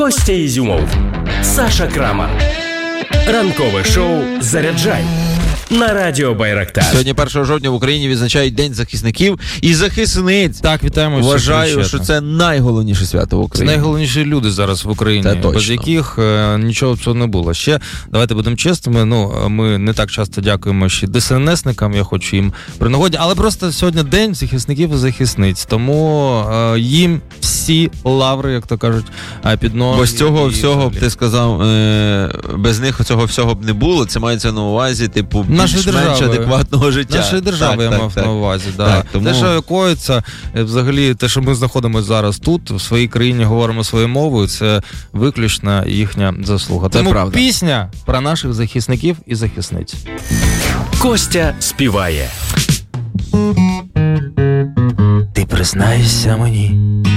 Костя Ізюмов, Саша Крамар. Ранкове шоу «Заряджай» на Радіо Байрактар. Сьогодні 1 жовтня в Україні відзначають День захисників і захисниць. Так, вітаємо всіх. Вважаю, що це найголовніше свято в Україні. Це найголовніші люди зараз в Україні, без яких нічого цього не було. Ще, давайте будемо чесними, ми не так часто дякуємо ще ДСНСникам, я хочу їм при нагоді, але просто сьогодні День захисників і захисниць, тому їм всі лаври, як то кажуть, під ноги. Бо з цього всього, б ти сказав, без них цього всього б не було, це мається на увазі, типу, більш-менш адекватного життя. Нашої держави я мав на увазі. Так. Тому... Те, що коїться, взагалі, те, що ми знаходимося зараз тут, в своїй країні говоримо своєю мовою, це виключно їхня заслуга. Це тому правда. Пісня про наших захисників і захисниць. Костя співає. Ти признайся мені,